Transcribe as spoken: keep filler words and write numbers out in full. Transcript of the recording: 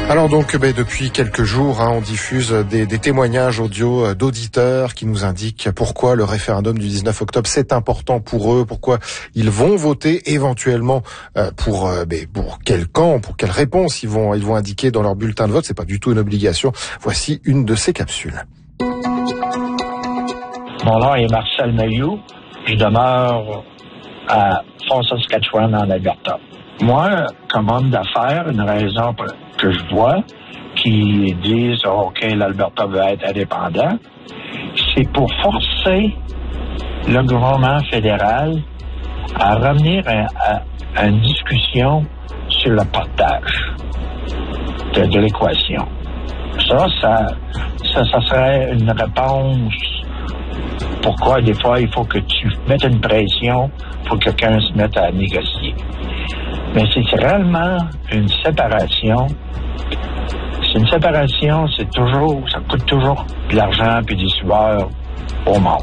Alors donc, ben, depuis quelques jours, hein, on diffuse des, des témoignages audio d'auditeurs qui nous indiquent pourquoi le référendum du dix-neuf octobre c'est important pour eux, pourquoi ils vont voter éventuellement euh, pour, euh, ben, pour quel camp, pour quelle réponse ils vont, ils vont indiquer dans leur bulletin de vote. C'est pas du tout une obligation. Voici une de ces capsules. Mon nom est Marcel Mailloux. Je demeure à Fort Saskatchewan en Alberta. Moi, comme homme d'affaires, une raison que je vois qui disent oh, OK, l'Alberta veut être indépendant, c'est pour forcer le gouvernement fédéral à revenir à, à, à une discussion sur le partage de, de l'équation. Ça, ça, ça, ça serait une réponse. Pourquoi des fois il faut que tu mettes une pression pour que quelqu'un se mette à négocier. Mais c'est réellement une séparation. C'est une séparation, c'est toujours, ça coûte toujours de l'argent puis des sueurs au monde.